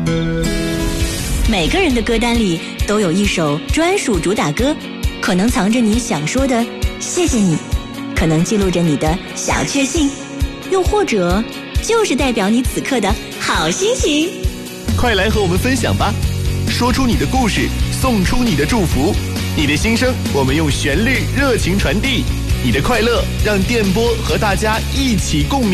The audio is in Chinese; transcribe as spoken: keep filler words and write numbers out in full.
每个人的歌单里都有一首专属主打歌，可能藏着你想说的谢谢你，可能记录着你的小确幸，又或者就是代表你此刻的好心情。 快来和我们分享吧，说出你的故事，送出你的祝福，你的心声我们用旋律热情传递，你的快乐让电波和大家一起共鸣。